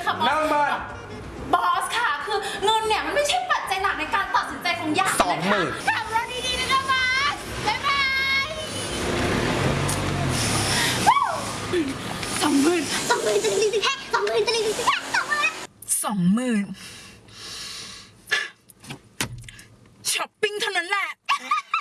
ค่ะบอสนั่งบ้านบอสค่ะคือเงินเนี่ยมันไม่ใช่ปัจจัยหลักในการตัดสินใจของหยาดนะคะขับรถดีๆนะคะบอสบ๊ายบาย20,000จะรีบแค่20,000จะรีบแค่20,000